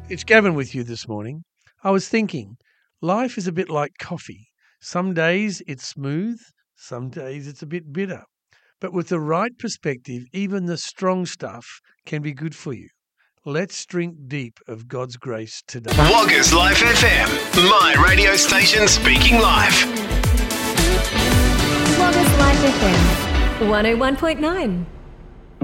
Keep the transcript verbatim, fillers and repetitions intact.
It's Gavin with you this morning. I was thinking, life is a bit like coffee. Some days it's smooth, some days it's a bit bitter. But with the right perspective, even the strong stuff can be good for you. Let's drink deep of God's grace today. Woggers Life F M, my radio station speaking live. Woggers Life F M, one oh one point nine.